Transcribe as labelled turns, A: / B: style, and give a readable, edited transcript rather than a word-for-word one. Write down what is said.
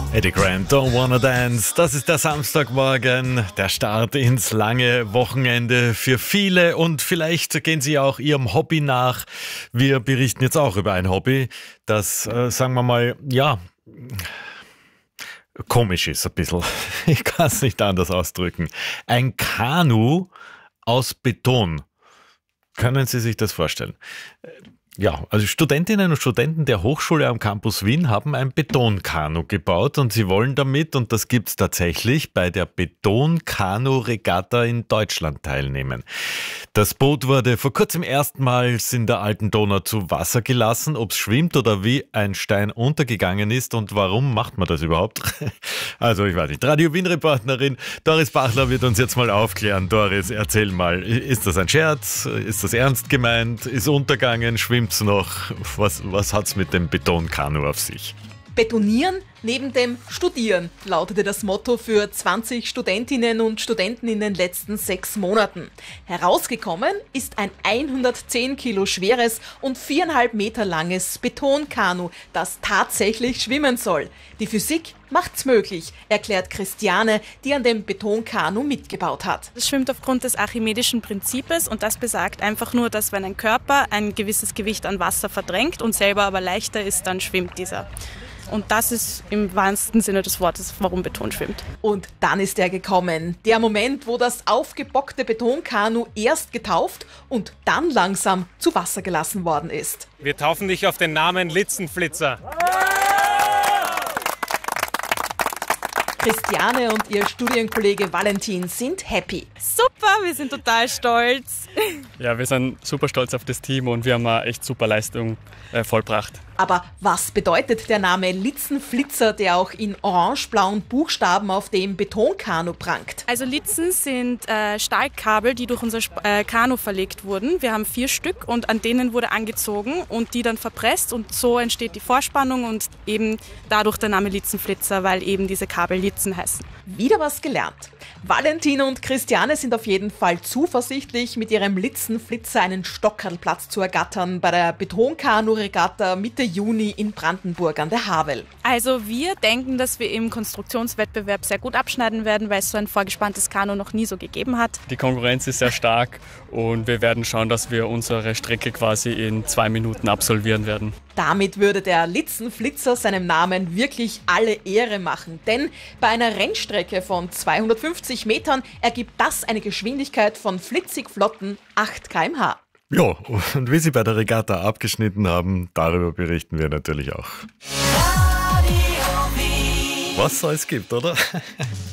A: Eddie Grant, Don't Wanna Dance. Das ist der Samstagmorgen, der Start ins lange Wochenende für viele und vielleicht gehen Sie auch Ihrem Hobby nach. Wir berichten jetzt auch über ein Hobby, das, sagen wir mal, ja, komisch ist ein bisschen. Ich kann es nicht anders ausdrücken. Ein Kanu aus Beton. Können Sie sich das vorstellen? Ja, also Studentinnen und Studenten der Hochschule am Campus Wien haben ein Betonkanu gebaut und sie wollen damit, und das gibt's tatsächlich, bei der Betonkanu-Regatta in Deutschland teilnehmen. Das Boot wurde vor kurzem erstmals in der Alten Donau zu Wasser gelassen. Ob es schwimmt oder wie ein Stein untergegangen ist und warum macht man das überhaupt? Also ich weiß nicht. Radio Wien-Reporterin Doris Bachler wird uns jetzt mal aufklären. Doris, erzähl mal, ist das ein Scherz? Ist das ernst gemeint? Ist untergangen? Schwimmt's noch? Was hat's mit dem Betonkanu auf sich?
B: Betonieren neben dem Studieren lautete das Motto für 20 Studentinnen und Studenten in den letzten 6 Monaten. Herausgekommen ist ein 110 Kilo schweres und 4,5 Meter langes Betonkanu, das tatsächlich schwimmen soll. Die Physik macht's möglich, erklärt Christiane, die an dem Betonkanu mitgebaut hat.
C: Es schwimmt aufgrund des archimedischen Prinzips und das besagt einfach nur, dass wenn ein Körper ein gewisses Gewicht an Wasser verdrängt und selber aber leichter ist, dann schwimmt dieser. Und das ist im wahrsten Sinne des Wortes, warum Beton schwimmt.
B: Und dann ist er gekommen. Der Moment, wo das aufgebockte Betonkanu erst getauft und dann langsam zu Wasser gelassen worden ist.
D: Wir taufen dich auf den Namen Litzenflitzer.
B: Christiane und ihr Studienkollege Valentin sind happy.
C: Super, wir sind total stolz.
E: Ja, wir sind super stolz auf das Team und wir haben eine echt super Leistung vollbracht.
B: Aber was bedeutet der Name Litzenflitzer, der auch in orange-blauen Buchstaben auf dem Betonkanu prangt?
C: Also Litzen sind Stahlkabel, die durch unser Kanu verlegt wurden. Wir haben 4 Stück und an denen wurde angezogen und die dann verpresst und so entsteht die Vorspannung und eben dadurch der Name Litzenflitzer, weil eben diese Kabel Litzen heißen.
B: Wieder was gelernt. Valentin und Christiane sind auf jeden Fall zuversichtlich, mit ihrem Litzenflitzer einen Stockerlplatz zu ergattern bei der Betonkanu-Regatta Mitte Juni in Brandenburg an der Havel.
C: Also wir denken, dass wir im Konstruktionswettbewerb sehr gut abschneiden werden, weil es so ein vorgespanntes Kanu noch nie so gegeben hat.
E: Die Konkurrenz ist sehr stark und wir werden schauen, dass wir unsere Strecke quasi in 2 Minuten absolvieren werden.
B: Damit würde der Litzenflitzer seinem Namen wirklich alle Ehre machen, denn bei einer Rennstrecke von 250 Metern ergibt das eine Geschwindigkeit von flitzig flotten 8 km/h.
A: Ja, und wie Sie bei der Regatta abgeschnitten haben, darüber berichten wir natürlich auch. Was es alles gibt, oder?